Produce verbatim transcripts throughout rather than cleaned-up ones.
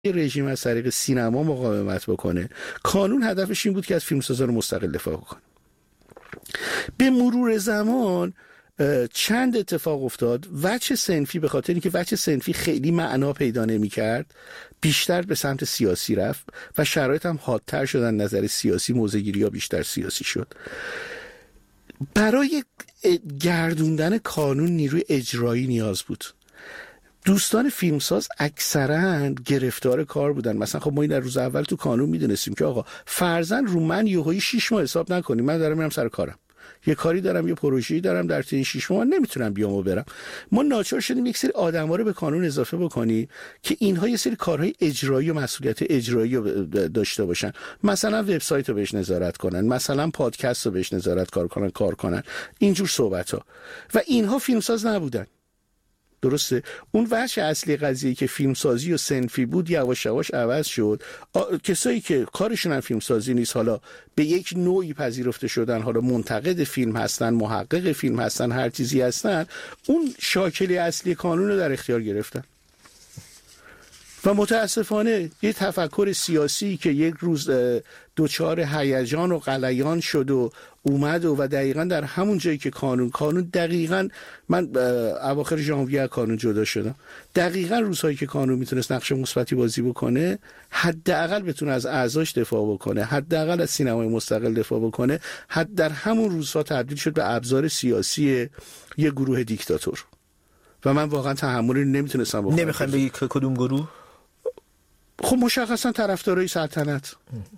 رژیم از طریق سینما مقاومت بکنه. کانون هدفش این بود که از فیلمسازان مستقل دفاع بکنه. به مرور زمان چند اتفاق افتاد. وجه صنفی به خاطر اینکه وجه صنفی خیلی معنا پیدا نمی‌کرد، بیشتر به سمت سیاسی رفت و شرایط هم حادتر شدن، نظر سیاسی، موضع‌گیری‌ها بیشتر سیاسی شد. برای گردوندن قانون نیروی اجرایی نیاز بود. دوستان فیلمساز اکثرا گرفتار کار بودن. مثلا خب ما این در روز اول تو قانون میدونستیم که آقا فرضاً رو من یهویی شش ماه حساب نکنیم، من دارم میرم سر کارم، یه کاری دارم، یه پروژه‌ای دارم، در طی این شش ماه نمیتونم بیام و برم. ما ناچار شدیم یک سری آدما رو به قانون اضافه بکنیم که اینها یه سری کارهای اجرایی و مسئولیت اجرایی رو داشته باشن. مثلا وبسایت رو بهش نظارت کنن، مثلا پادکست رو بهش نظارت کار کنن کار کنن اینجور صحبت‌ها. و اینها فیلمساز نبودن. درسته؟ اون وجه اصلی قضیه که فیلمسازی و صنفی بود یواش یواش عوض شد. کسایی که کارشون هم فیلمسازی نیست، حالا به یک نوعی پذیرفته شدن، حالا منتقد فیلم هستن، محقق فیلم هستن، هر چیزی هستن، اون شاکله اصلی قانون رو در اختیار گرفتن. و متاسفانه یه تفکر سیاسی که یک روز دوچار هیجان و غلیان شد و اومد و, و دقیقاً در همون جایی که قانون قانون دقیقاً من اواخر ژانویه قانون جدا شدم، دقیقاً روزهایی که قانون میتونست نقش مثبتی بازی بکنه، حداقل بتونه از اعضاش دفاع بکنه، حداقل از سینمای مستقل دفاع بکنه، حد در همون روزها تبدیل شد به ابزار سیاسی یه گروه دیکتاتور. و من واقعاً تحملی نمیتونستم بکنم. نمیخوایم بگی کدوم گروه؟ خب مشخصا طرفدارای سلطنت،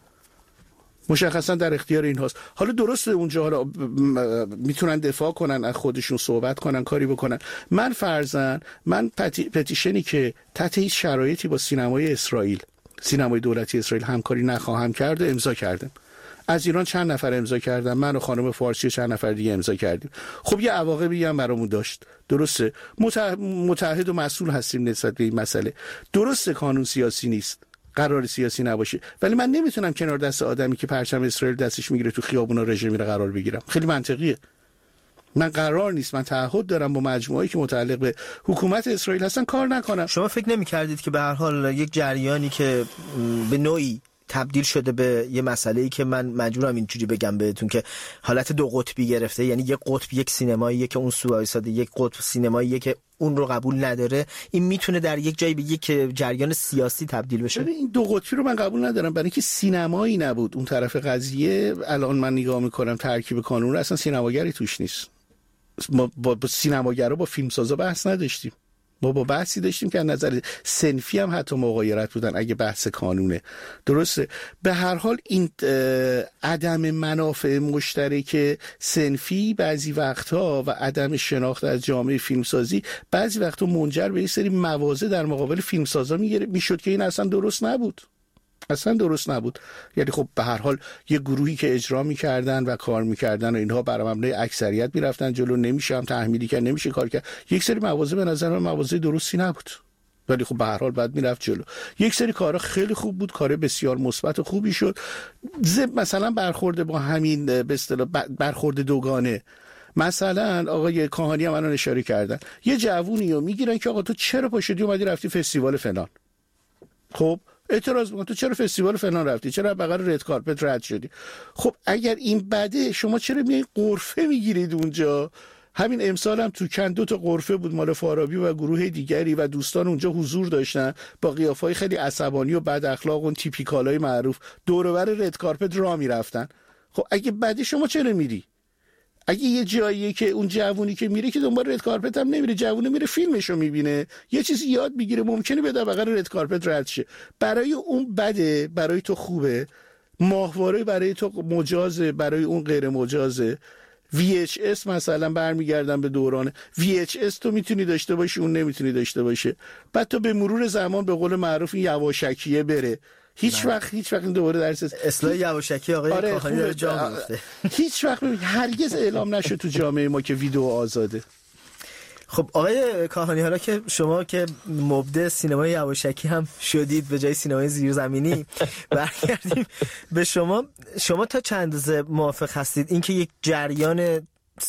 مشخصا در اختیار این هاست. حالا درسته اونجا حالا میتونن دفاع کنن از خودشون، صحبت کنن، کاری بکنن. من فرضاً من پتی، پتیشنی که تحت هیچ شرایطی با سینمای اسرائیل، سینمای دولتی اسرائیل همکاری نخواهم کرد و امضا کردم. از ایران چند نفر امضا کردن، من و خانم فارسی چند نفر دیگه امضا کردیم. خب یه عواقبی هم برامون داشت. درسته متحد و مسئول هستیم نسبت به این مسئله. درسته قانون سیاسی نیست، قرار سیاسی نباشه، ولی من نمیتونم کنار دست آدمی که پرچم اسرائیل دستش میگیره تو خیابونا رژه میره قرار بگیرم. خیلی منطقیه. من قرار نیست، من تعهد دارم با مجموعه‌ای که متعلق به حکومت اسرائیل هستن کار نکنم. شما فکر نمی‌کردید که به هر حال یک جریانی که به نوعی تبدیل شده به یه مسئله‌ای که من مجبورم اینجوری بگم بهتون که حالت دو قطبی گرفته، یعنی یک قطب یک سینماییه که اون سو وایساده، یک قطب سینماییه که اون رو قبول نداره، این میتونه در یک جایی به یک جریان سیاسی تبدیل بشه؟ ببین این دو قطبی رو من قبول ندارم، برای اینکه سینمایی نبود اون طرف قضیه. الان من نگاه میکنم ترکیب قانون رو، اصلا سینماگری توش نیست. ما با, با سینماگرا با فیلمسازا بحث نداشتیم، ما با بحثی داشتیم که از نظر صنفی هم حتی مغایرت بودن اگه بحث قانونه. درسته؟ به هر حال این عدم منافع مشترک صنفی بعضی وقتها و عدم شناخت از جامعه فیلمسازی بعضی وقتها منجر به یه سری مواضع در مقابل فیلمسازا میشد که این اصلا درست نبود. اصلا درست نبود. یعنی خب به هر حال یه گروهی که اجرا می‌کردن و کار می‌کردن و اینها بر مبنای اکثریت می‌رفتن جلو، نمیشه هم تحمیلی کرد، نمیشه کار کرد. یک سری مواضع به نظر من مواضع درستی نبود، ولی خب به هر حال بعد میرفت جلو. یک سری کارا خیلی خوب بود، کار بسیار مثبت و خوبی شد. مثلا برخورد با همین به اصطلاح برخورد دوگانه، مثلا آقای کاهانی هم الان اشاره کردن، یه جوونیو میگیرن که آقا تو چرا پاشدی اومدی رفتی فستیوال فلان. خب اعتراض میکنه تو چرا فستیوال فلان رفتی، چرا بغل رد کارپت رد شدی. خب اگر این بده شما چرا میای قرفه میگیرید اونجا؟ همین امسال هم تو کن دو تا قرفه بود مال فارابی و گروه دیگری و دوستان اونجا حضور داشتن با قیافه‌های خیلی عصبانی و بد اخلاق و تیپیکالای معروف دور و بر رد کارپت راه میرفتن. خب اگه بده شما چرا میری؟ اگه یه جاییه که اون جوونی که میره که دنبال رد کارپت هم نمیره، جوونه میره فیلمشو میبینه، یه چیزی یاد میگیره، ممکنه بده بغل رد کارپت رد شه. برای اون بده، برای تو خوبه. ماهواره برای تو مجازه، برای اون غیر مجازه. وی اچ اس مثلا برمیگردن به دوران وی اچ اس، تو میتونی داشته باشی اون نمیتونی داشته باشه. بعد تو به مرور زمان به قول معروف این یواشکیه بره. هیچ وقت هیچ وقت این دوباره درس اصلاح یواشکی آقای آره کاهانی داره جا میفته. هیچ وقت هرگز اعلام نشد تو جامعه ما که ویدیو آزاده. خب آقای کاهانی، حالا که شما که مبدع سینمای یواشکی هم شدید به جای سینمای زیرزمینی، برگردیم به شما. شما تا چند اندازه موافق هستید اینکه یک جریان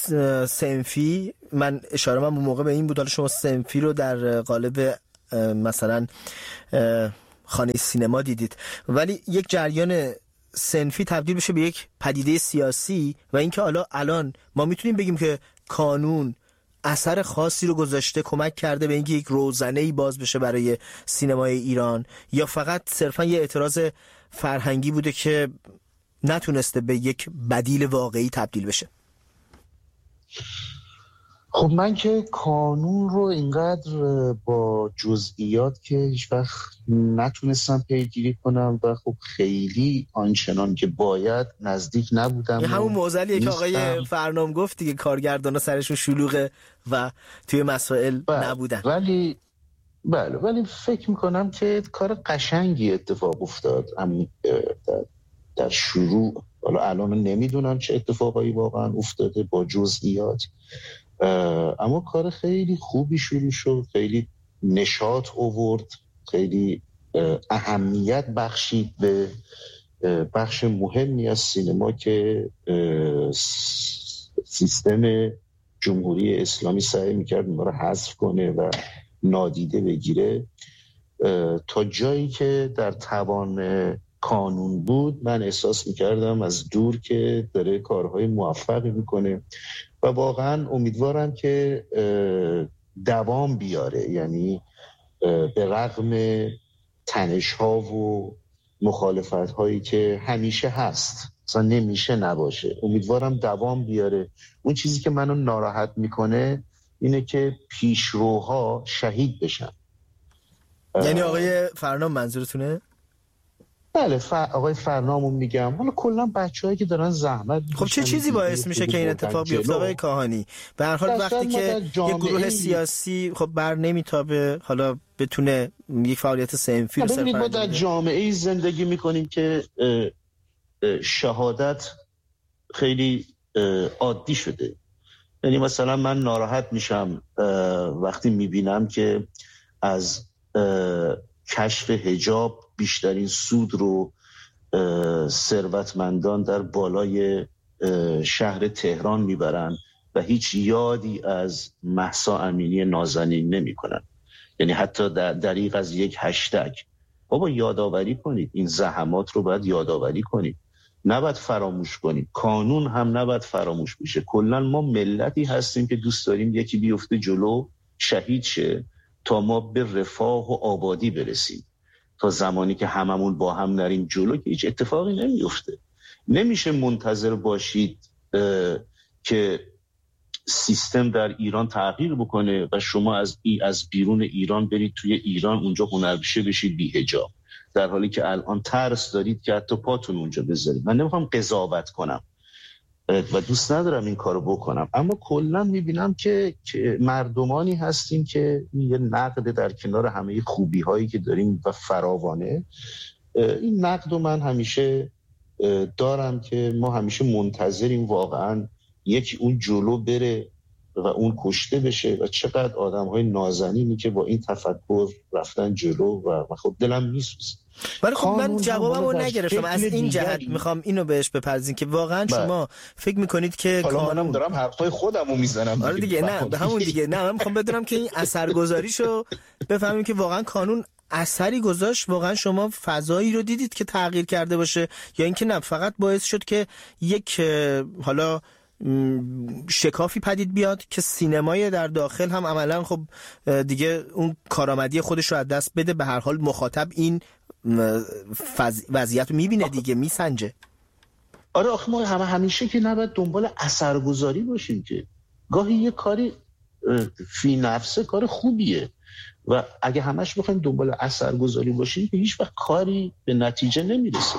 صنفی، من اشاره من اون موقع به این بود، حالا شما صنفی رو در قالب مثلا خانه سینما دیدید، ولی یک جریان صنفی تبدیل بشه به یک پدیده سیاسی و اینکه حالا الان ما میتونیم بگیم که کانون اثر خاصی رو گذاشته، کمک کرده به اینکه یک روزنه‌ای باز بشه برای سینمای ایران، یا فقط صرفا یه اعتراض فرهنگی بوده که نتونسته به یک بدیل واقعی تبدیل بشه؟ خب من که کانون رو اینقدر با جزئیات که هیچ وقت نتونستم پیگیری کنم و خب خیلی آنچنان که باید نزدیک نبودم. یه همون موزلیه که آقای فرنام گفت دیگه، کارگردانا سرشون شلوغه و توی مسائل بله. نبودن. ولی بله ولی فکر میکنم که کار قشنگی اتفاق افتاد در, در شروع. حالا الان نمیدونم چه اتفاقایی واقعا افتاده با جزئیات، اما کار خیلی خوبی شروع شد، خیلی نشاط آورد، خیلی اهمیت بخشید به بخش مهمی از سینما که سیستم جمهوری اسلامی سعی میکرد اونها رو حذف کنه و نادیده بگیره. تا جایی که در توان کانون بود من احساس میکردم از دور که داره کارهای موفقی میکنه و واقعا امیدوارم که دوام بیاره، یعنی به رغم تنش ها و مخالفت هایی که همیشه هست، اصلا نمیشه نباشه، امیدوارم دوام بیاره. اون چیزی که منو ناراحت میکنه اینه که پیشروها شهید بشن. یعنی آقای فرنام منظورتونه؟ بله ف... آقای فرنامو میگم، حالا کلا بچه‌هایی که دارن زحمت می‌کشن. خب چه چیزی باعث میشه که این اتفاق بیفته آقای کاهانی؟ به هر حال وقتی که یک گروه سیاسی خب بر نمیتابه حالا بتونه یک فعالیت صنفی رو صرفا ما در جامعه‌ای زندگی می‌کنیم که شهادت خیلی عادی شده. یعنی مثلا من ناراحت میشم وقتی میبینم که از کشف حجاب بیشترین سود رو ثروتمندان در بالای شهر تهران میبرن و هیچ یادی از مهسا امینی نازنین نمی کنن. یعنی حتی در دریغ از یک هشتگ. بابا یادآوری کنید، این زحمات رو باید یادآوری کنید، نباید فراموش کنید. کانون هم نباید فراموش بشه. کلا ما ملتی هستیم که دوست داریم یکی بیفته جلو شهید شه تا ما به رفاه و آبادی برسیم. تا زمانی که هممون با هم نریم جلو که هیچ اتفاقی نمیفته. نمیشه منتظر باشید که سیستم در ایران تغییر بکنه و شما از ای از بیرون ایران برید توی ایران اونجا هنرپیشه بشید بی حجاب، در حالی که الان ترس دارید که حتی پاتون اونجا بذارید. من نمیخوام قضاوت کنم و دوست ندارم این کارو بکنم، اما کلا میبینم که, که مردمانی هستیم که یه نقد در کنار همه خوبی هایی که داریم و فراوانه. این نقد رو من همیشه دارم که ما همیشه منتظریم واقعا یکی اون جلو بره و اون کشته بشه و چقدر آدم های نازنینی که با این تفکر رفتن جلو و خود دلم میسوزه. ولی خب من جوابمو نگرفتم. از این جهت میخوام اینو بهش بپرسین که واقعا بله. شما فکر میکنید که حالا منم دارم حرفای خودمو میزنم. آره دیگه، نه به همون دیگه، نه من میخوام بدونم که این اثرگذاریشو بفهمیم که واقعا کانون اثری گذاشت، واقعا شما فضایی رو دیدید که تغییر کرده باشه، یا اینکه نه فقط باعث شد که یک حالا شکافی پدید بیاد که سینمای در داخل هم عملا خب دیگه اون کارآمدی خودش رو از دست بده. به هر حال مخاطب این وضعیت رو میبینه دیگه، میسنجه. آره آخه ما همه همیشه که نباید دنبال اثرگذاری باشیم، که گاهی یه کاری فی نفسه کار خوبیه و اگه همش بخوایم دنبال اثرگذاری باشیم که هیچ وقت کاری به نتیجه نمیرسه.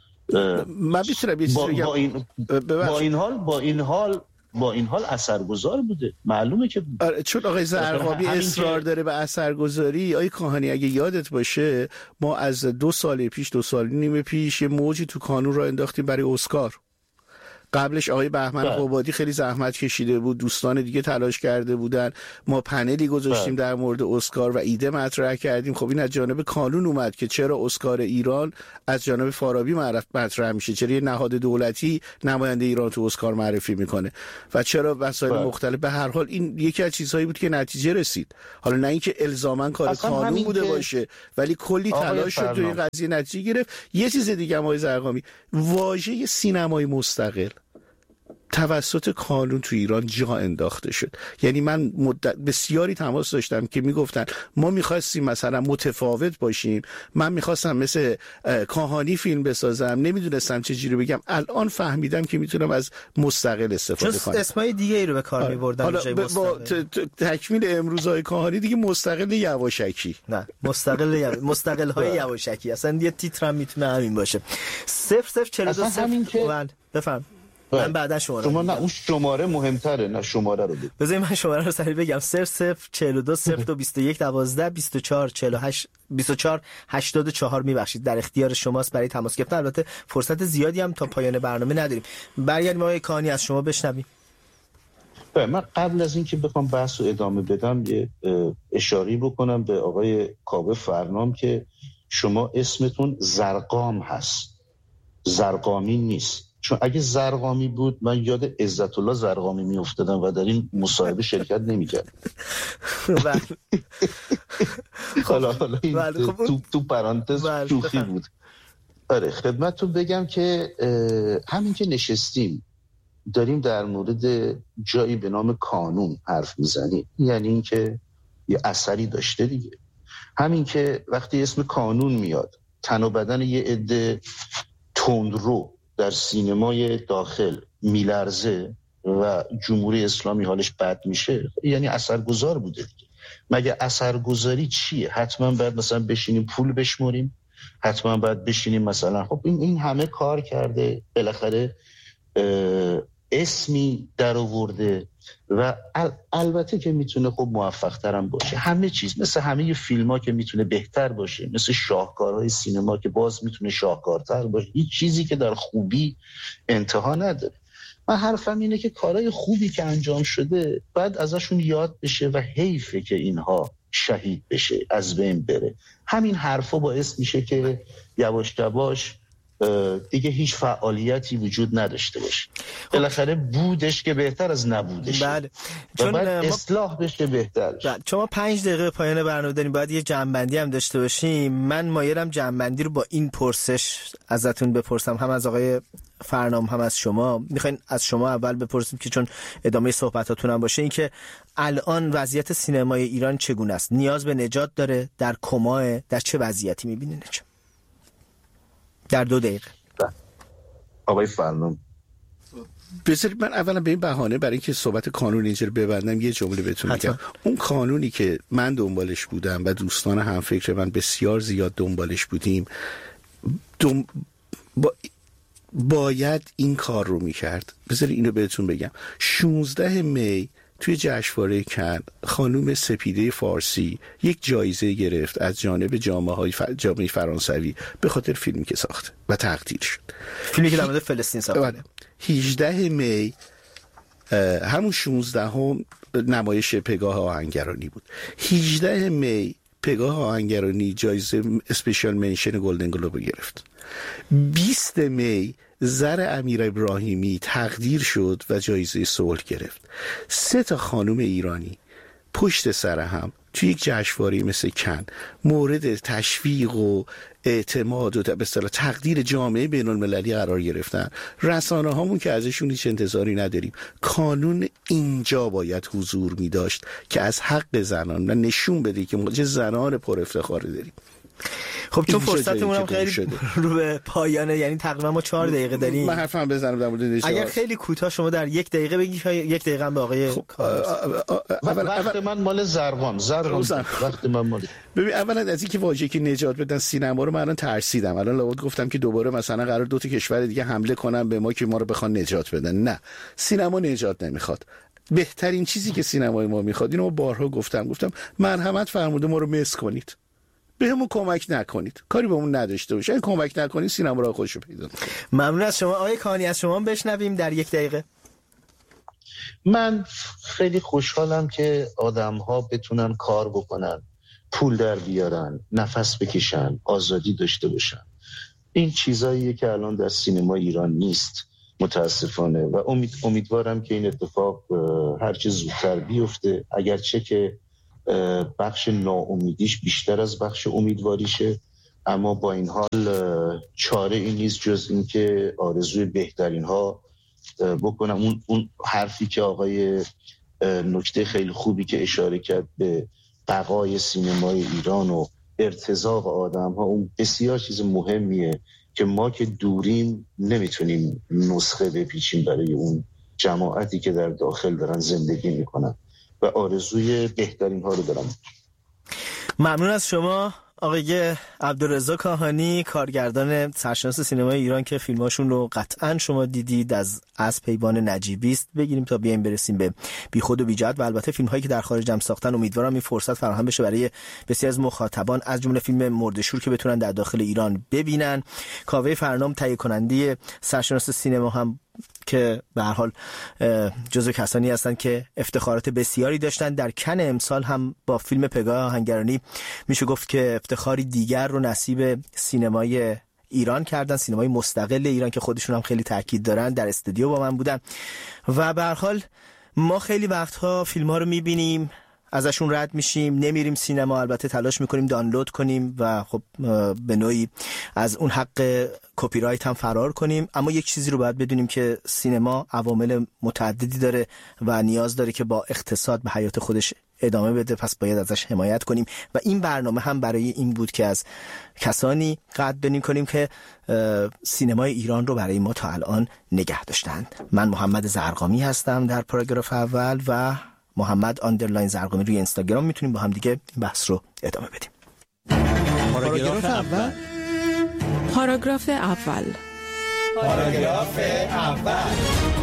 من بیشتر با, با, این با این حال با این حال با این حال اثرگذار بوده، معلومه که آره، چون آقای زرقابی اصرار داره به اثرگذاری. آقای کاهانی اگه یادت باشه ما از دو سال پیش دو سال نیم پیش یه موجی تو کانون را انداختیم برای اسکار. قبلش آقای بهمن قبادی خیلی زحمت کشیده بود، دوستان دیگه تلاش کرده بودن، ما پنلی گذاشتیم در مورد اسکار و ایده مطرح کردیم. خب این از جانب کانون اومد که چرا اسکار ایران از جانب فارابی مطرح میشه، چرا یه نهاد دولتی نماینده ایران تو اسکار معرفی میکنه و چرا مسائل مختلف. به هر حال این یکی از چیزهایی بود که نتیجه رسید. حالا نه اینکه الزاما کار کانون بوده باشه، ولی کلی تلاش شد توی قضیه نتیجه گرفت. یه چیز دیگه هم آقای زرقامی، واژه سینمای مستقل توسط کانون تو ایران جا انداخته شد. یعنی من مدت بسیاری تماس داشتم که میگفتن ما میخواستیم مثلا متفاوت باشیم، من میخواستم مثل کاهانی فیلم بسازم، نمیدونستم چه جوری بگم. الان فهمیدم که میتونم از مستقل استفاده کنم. اسمای دیگه ای رو به کار میبردن. حالا با تکمیل امروزهای کاهانی دیگه مستقل یواشکی، نه مستقل یو... مستقل های یواشکی اصلا یه تیتر هم میتونه همین باشه. صفر صفر چهل و دو صفر بفهم. من بعدا شماره شما نه اون شماره مهمتره، نه شماره رو بگید. بذارید من شماره رو سریع بگم. صفر صفر چهل و دو صفر دو بیست و یک دوازده بیست و چهار چهل و هشت بیست و چهار هشتاد و چهار. میبخشید در اختیار شماست برای تماس گرفتن. البته فرصت زیادی هم تا پایان برنامه نداریم. برگردیم آقای کانی از شما بشنویم. من قبل از اینکه بخوام بحث رو ادامه بدم یه اشاره بکنم به آقای کاوه فرنام که شما اسمتون زرقام هست، زرقامی نیست. چون اگه زرقامی بود من یاد عزت الله زرقامی می افتادم و در این مصاحبه شرکت نمی کرد. حالا حالا تو, تو پرانتز شوخی بود. آره خدمتتون بگم که همین که نشستیم داریم در مورد جایی به نام کانون حرف میزنیم، یعنی این که یه اثری داشته دیگه. همین که وقتی اسم کانون میاد تن و بدن یه عده تندرو در سینمای داخل میلرزه و جمهوری اسلامی حالش بد میشه، یعنی اثرگذار بوده دیگه. مگه اثرگذاری چیه؟ حتما باید مثلا بشینیم پول بشمریم، حتما باید بشینیم مثلا خب این این همه کار کرده، بالاخره اسمی در آورده و البته که میتونه خب موفق ترم باشه. همه چیز مثل همه فیلم ها که میتونه بهتر باشه، مثل شاهکارهای سینما که باز میتونه شاهکارتر باشه. هیچ چیزی که در خوبی انتها نداره. من حرفم اینه که کارهای خوبی که انجام شده بعد ازشون یاد بشه و حیفه که اینها شهید بشه، از بین بره. همین حرفا باعث میشه که یواش یواش دیگه هیچ فعالیتی وجود نداشته باشه. بالاخره بودش که بهتر از نبودش. بله. چون باید اصلاح بشه بهتر. بله. چون ما پنج دقیقه پایان برنامه داریم، باید یه جمع‌بندی هم داشته باشیم. من مایلم جمع‌بندی رو با این پرسش ازتون بپرسم، هم از آقای فرنام هم از شما. میخواین از شما اول بپرسیم که چون ادامه صحبتاتون هم باشه، این که الان وضعیت سینمای ایران چگونه است؟ نیاز به نجات داره؟ در کماه؟ در چه وضعیتی می‌بینینش؟ در دو دقیقه. آقای فرنام. بذارید من اولا به این بهانه برای اینکه صحبت کانون اینجا رو ببندم یه جمله بهتون بگم. اون کانونی که من دنبالش بودم و دوستان همفکر من بسیار زیاد دنبالش بودیم دم... با... باید این کار رو میکرد. بذارید اینو بهتون بگم. شانزده می توی جشنواره کن خانوم سپیده فارسی یک جایزه گرفت از جانب جامعه های ف... جامعه فرانسوی به خاطر فیلمی که ساخته و تقدیر شد. فیلمی که در مورد فلسطین ساخته. هجده می همون شانزده هم نمایش پگاه آهنگرانی بود. هجده می پگاه آهنگرانی جایزه اسپیشال منشن گلدن گلوب گرفت. بیست می زر امیر ابراهیمی تقدیر شد و جایزه صلح گرفت. سه تا خانم ایرانی پشت سر هم توی یک جشنواره مثل کن مورد تشویق و اعتماد و به اصطلاح تقدیر جامعه بین المللی قرار گرفتن. رسانه هامون که ازشون هیچ انتظاری نداریم. کانون اینجا باید حضور می داشت که از حق زنان و نشون بده که ما چه زنان پر افتخاری داریم. خب چون فرصتمون هم خیلی رو به پایانه، یعنی تقریبا ما چهار دقیقه داریم. من حرفم بزنم در مورد نجات. اگر خیلی کوتاه شما در یک دقیقه بگید، یک دقیقه هم به آقای خب وقت من مال زرقام زرقام وقت من مال. ببین اولا از اینکه واژه‌ای که نجات بدن سینما رو من الان ترسیدم. الان لابد گفتم که دوباره مثلا قرار دو تا کشور دیگه حمله کنن به ما که ما رو بخوان نجات بدن. نه، سینما نجات نمیخواد. بهترین چیزی که سینمای ما میخواد، اینو بارها گفتم گفتم مرحمت فرموده ما رو مس کنید. بهمون کمک نکنید، کاری بهمون نداشته باشه. این کمک نکنید سینما را خودشو پیدا می‌کنه. ممنون از شما آقای کاهنی. از شما بشنویم در یک دقیقه. من خیلی خوشحالم که آدم‌ها بتونن کار بکنن، پول در بیارن، نفس بکشن، آزادی داشته باشن. این چیزاییه که الان در سینما ایران نیست متاسفانه و امید امیدوارم که این اتفاق هرچه زودتر بیفته، اگرچه که بخش ناامیدیش بیشتر از بخش امیدواریشه، اما با این حال چاره ای نیست جز این که آرزوی بهترین ها بکنم. اون اون حرفی که آقای نکته خیلی خوبی که اشاره کرد به بقای سینمای ایران و ارتزاق آدم ها، اون بسیار چیز مهمیه که ما که دوریم نمیتونیم نسخه بپیچیم برای اون جماعتی که در داخل دارن زندگی میکنن و آرزوی بهترین ها رو دارم. ممنون از شما آقای عبدالرضا کاهنی، کارگردان سرشناس سینمای ایران که فیلماشون رو قطعاً شما دیدید. از از پیبان نجیبی است بگیریم تا بیایم برسیم به بی خود و بی جهت و البته فیلم هایی که در خارج هم ساختن. امیدوارم این فرصت فراهم بشه برای بسیار از مخاطبان، از جمله فیلم مرده‌شور که بتونن در داخل ایران ببینن. کاوه فرنام تهیه کننده سرشناس سینما هم که به هر حال جزو کسانی هستند که افتخارات بسیاری داشتن. در کن امسال هم با فیلم پگاه آهنگرانی میشه گفت که افتخاری دیگر رو نصیب سینمای ایران کردن، سینمای مستقل ایران که خودشون هم خیلی تاکید دارن. در استودیو با من بودن و به هر حال ما خیلی وقتها فیلم ها رو میبینیم، ازشون رد میشیم، نمیریم سینما، البته تلاش میکنیم دانلود کنیم و خب به نوعی از اون حق کپی رایت هم فرار کنیم. اما یک چیزی رو باید بدونیم که سینما عوامل متعددی داره و نیاز داره که با اقتصاد به حیات خودش ادامه بده، پس باید ازش حمایت کنیم و این برنامه هم برای این بود که از کسانی قدردانی کنیم که سینمای ایران رو برای ما تا الان نگه داشتند. من محمد زرقامی هستم در پاراگراف اول و محمد آندرلاین زرقامی روی اینستاگرام. میتونیم با هم دیگه این بحث رو ادامه بدیم. پاراگراف اول پاراگراف اول پاراگراف اول